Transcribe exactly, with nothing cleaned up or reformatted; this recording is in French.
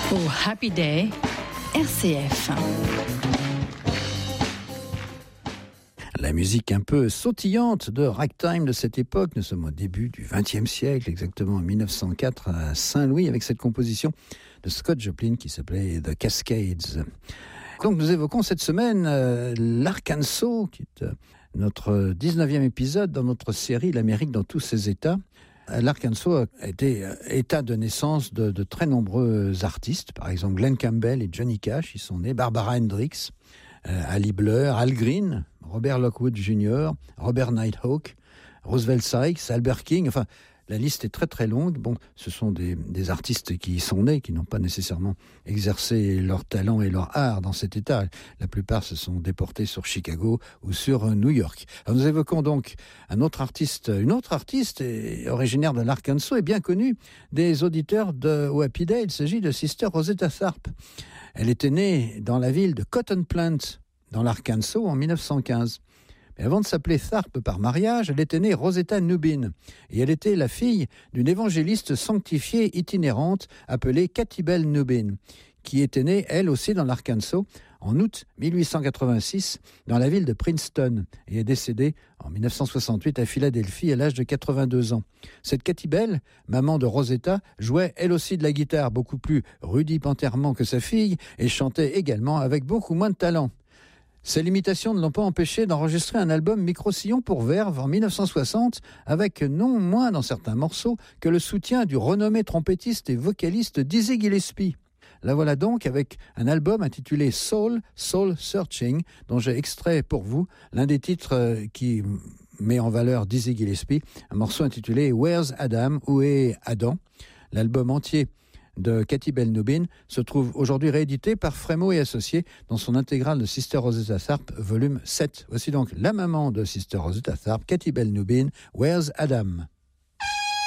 Oh Happy Day, R C F. La musique un peu sautillante de ragtime de cette époque. Nous sommes au début du vingtième siècle, exactement en mille neuf cent quatre à Saint-Louis, avec cette composition de Scott Joplin qui s'appelait The Cascades. Donc nous évoquons cette semaine euh, l'Arkansas, qui est euh, notre dix-neuvième épisode dans notre série L'Amérique dans tous ses États. L'Arkansas a été euh, état de naissance de, de très nombreux artistes, par exemple Glenn Campbell et Johnny Cash, ils sont nés, Barbara Hendricks, euh, Ali Bleur, Al Green, Robert Lockwood junior, Robert Nighthawk, Roosevelt Sykes, Albert King, enfin la liste est très très longue. Bon, ce sont des, des artistes qui y sont nés, qui n'ont pas nécessairement exercé leur talent et leur art dans cet État. La plupart se sont déportés sur Chicago ou sur New York. Alors nous évoquons donc un autre artiste, une autre artiste originaire de l'Arkansas et bien connue des auditeurs de Happy Day. Il s'agit de Sister Rosetta Tharpe. Elle était née dans la ville de Cotton Plant, dans l'Arkansas, en mille neuf cent quinze. Mais avant de s'appeler Tharpe par mariage, elle était née Rosetta Nubin. Et elle était la fille d'une évangéliste sanctifiée itinérante appelée Katy Bell Nubin, qui était née, elle aussi, dans l'Arkansas, en août mille huit cent quatre-vingt-six, dans la ville de Princeton, et est décédée en mille neuf cent soixante-huit à Philadelphie à l'âge de quatre-vingt-deux ans. Cette Katy Bell, maman de Rosetta, jouait elle aussi de la guitare beaucoup plus rudimentairement que sa fille et chantait également avec beaucoup moins de talent. Ces limitations ne l'ont pas empêché d'enregistrer un album micro-sillon pour Verve en mille neuf cent soixante, avec non moins dans certains morceaux que le soutien du renommé trompettiste et vocaliste Dizzy Gillespie. La voilà donc avec un album intitulé Soul, Soul Searching, dont j'ai extrait pour vous l'un des titres qui met en valeur Dizzy Gillespie, un morceau intitulé Where's Adam? Où est Adam? L'album entier de Katy Bell Nubin se trouve aujourd'hui réédité par Frémo et Associés dans son intégrale de Sister Rosetta Tharpe, volume sept. Voici donc la maman de Sister Rosetta Tharpe, Katy Bell Nubin, Where's Adam?